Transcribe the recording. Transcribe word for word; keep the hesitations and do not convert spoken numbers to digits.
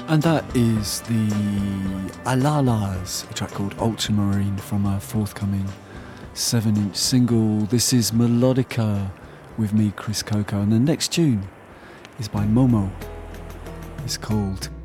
And that is the Alalas, a track called Ultramarine from a forthcoming seven inch single. This is Melodica with me, Chris Coco, and the next tune is by Momo. It's called